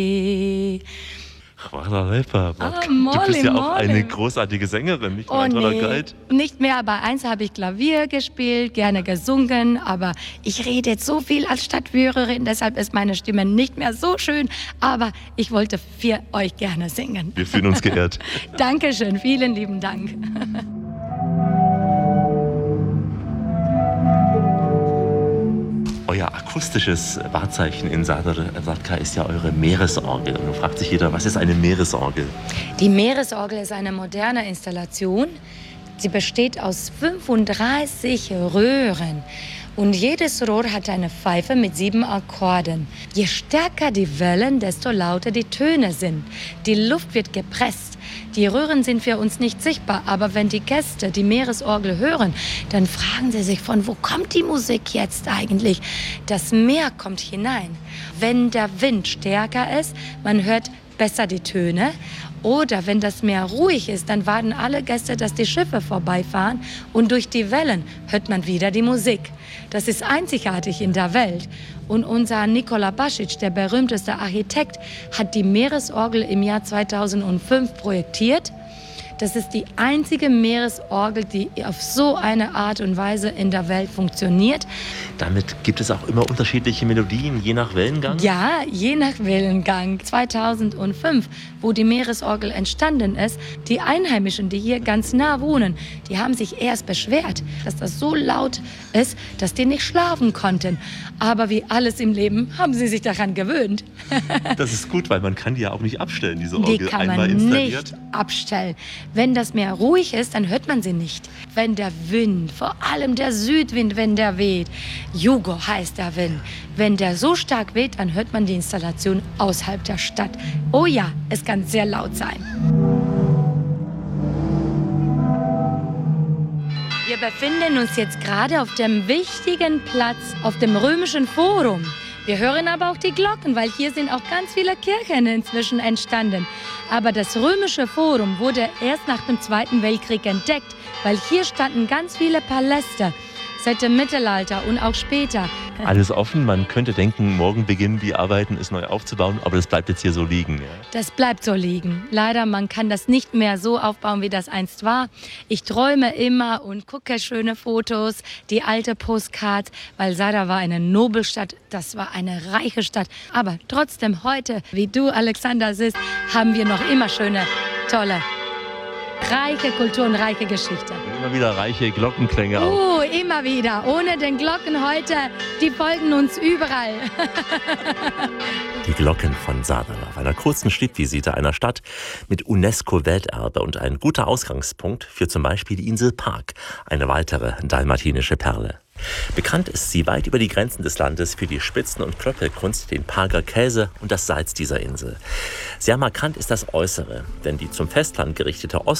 Leper. Molly, du bist ja auch Molly. eine großartige Sängerin, nicht nur ein toller Guide. Nicht mehr, aber eins habe ich Klavier gespielt, gerne gesungen, aber ich rede jetzt so viel als Stadtführerin, deshalb ist meine Stimme nicht mehr so schön, aber ich wollte für euch gerne singen. Wir fühlen uns geehrt. Dankeschön, vielen lieben Dank. Euer akustisches Wahrzeichen in Saderadka ist ja eure Meeresorgel. Und nun fragt sich jeder, was ist eine Meeresorgel? Die Meeresorgel ist eine moderne Installation. Sie besteht aus 35 Röhren. Und jedes Rohr hat eine Pfeife mit 7 Akkorden. Je stärker die Wellen, desto lauter die Töne sind. Die Luft wird gepresst. Die Röhren sind für uns nicht sichtbar, aber wenn die Gäste die Meeresorgel hören, dann fragen sie sich, von wo kommt die Musik jetzt eigentlich? Das Meer kommt hinein. Wenn der Wind stärker ist, man hört besser die Töne. Oder wenn das Meer ruhig ist, dann warten alle Gäste, dass die Schiffe vorbeifahren und durch die Wellen hört man wieder die Musik. Das ist einzigartig in der Welt. Und unser Nikola Basic, der berühmteste Architekt, hat die Meeresorgel im Jahr 2005 projektiert. Das ist die einzige Meeresorgel, die auf so eine Art und Weise in der Welt funktioniert. Damit gibt es auch immer unterschiedliche Melodien, je nach Wellengang? Ja, je nach Wellengang. 2005, wo die Meeresorgel entstanden ist, die Einheimischen, die hier ganz nah wohnen, die haben sich erst beschwert, dass das so laut ist, dass die nicht schlafen konnten. Aber wie alles im Leben haben sie sich daran gewöhnt. Das ist gut, weil man kann die ja auch nicht abstellen, diese Die Orgel kann einmal man installiert. nicht abstellen. Wenn das Meer ruhig ist, dann hört man sie nicht. Wenn der Wind, vor allem der Südwind, wenn der weht, Jugo heißt der Wind, wenn der so stark weht, dann hört man die Installation außerhalb der Stadt. Oh ja, es kann sehr laut sein. Wir befinden uns jetzt gerade auf dem wichtigen Platz, auf dem Römischen Forum. Wir hören aber auch die Glocken, weil hier sind auch ganz viele Kirchen inzwischen entstanden. Aber das Römische Forum wurde erst nach dem Zweiten Weltkrieg entdeckt, weil hier standen ganz viele Paläste seit dem Mittelalter und auch später. Alles offen, man könnte denken, morgen beginnen die Arbeiten, es neu aufzubauen, aber das bleibt jetzt hier so liegen. Ja? Das bleibt so liegen. Leider, man kann das nicht mehr so aufbauen, wie das einst war. Ich träume immer und gucke schöne Fotos, die alte Postcards, weil Sada war eine Nobelstadt, das war eine reiche Stadt. Aber trotzdem heute, wie du, Alexander, siehst, haben wir noch immer schöne, tolle, reiche Kultur und reiche Geschichte. Und immer wieder reiche Glockenklänge auch. Immer wieder. Ohne den Glocken heute, die folgen uns überall. Die Glocken von Sadr auf einer kurzen Stippvisite einer Stadt mit UNESCO-Welterbe und ein guter Ausgangspunkt für zum Beispiel die Insel Park, eine weitere dalmatinische Perle. Bekannt ist sie weit über die Grenzen des Landes für die Spitzen- und Klöppelkunst, den Parger Käse und das Salz dieser Insel. Sehr markant ist das Äußere, denn die zum Festland gerichtete